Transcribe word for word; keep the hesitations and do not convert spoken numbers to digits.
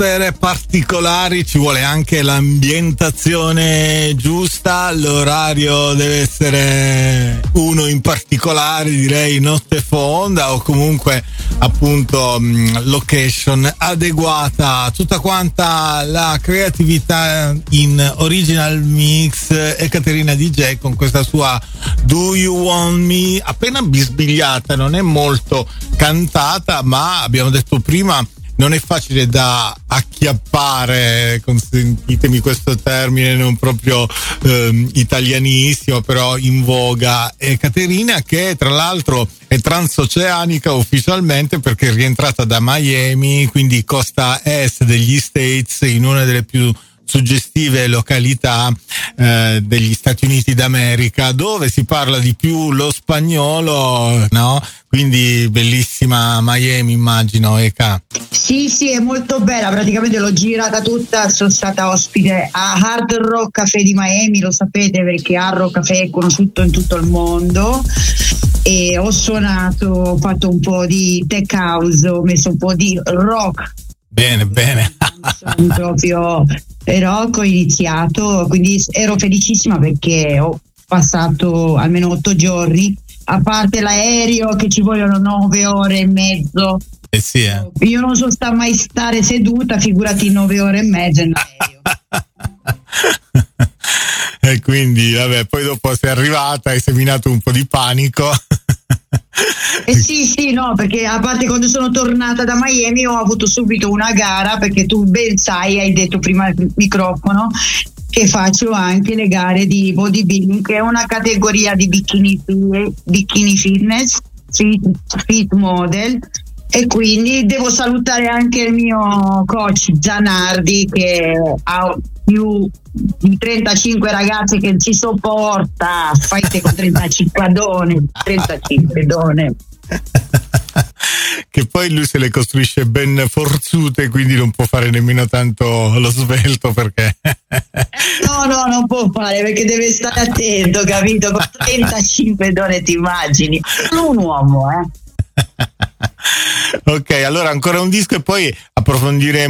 atmosfere particolari ci vuole anche l'ambientazione giusta, l'orario deve essere uno in particolare, direi notte fonda, o comunque appunto location adeguata. Tutta quanta la creatività in original mix e Caterina D J con questa sua Do You Want Me, appena bisbigliata, non è molto cantata, ma abbiamo detto prima non è facile da acchiappare, consentitemi questo termine non proprio ehm, italianissimo, però in voga. E Caterina, che tra l'altro è transoceanica ufficialmente perché è rientrata da Miami, quindi costa est degli States, in una delle più suggestive località eh, degli Stati Uniti d'America, dove si parla di più lo spagnolo, no? Quindi bellissima Miami, immagino, Eka. Sì, sì, è molto bella, praticamente l'ho girata tutta, sono stata ospite a Hard Rock Café di Miami, lo sapete perché Hard Rock Café è conosciuto in tutto il mondo, e ho suonato, ho fatto un po' di tech house, ho messo un po' di rock. Bene, bene. Sono proprio rock, ho iniziato, quindi ero felicissima perché ho passato almeno otto giorni, a parte l'aereo che ci vogliono nove ore e mezzo. Eh sì, eh. Io non so sta mai stare seduta, figurati nove ore e mezzo in aereo. E quindi vabbè, poi dopo sei arrivata, hai seminato un po' di panico. Eh sì, sì, no, perché a parte quando sono tornata da Miami ho avuto subito una gara, perché tu ben sai, hai detto prima al microfono, che faccio anche le gare di bodybuilding, che è una categoria di bikini, bikini fitness, fit, fit model, e quindi devo salutare anche il mio coach Zanardi, che ha più di trentacinque ragazze che ci sopporta, fai te con trentacinque donne, trentacinque donne. Che poi lui se le costruisce ben forzute, quindi non può fare nemmeno tanto lo svelto, perché no no non può fare, perché deve stare attento, capito? Con trentacinque donne ti immagini, non un uomo, eh. Ok, allora ancora un disco e poi approfondiremo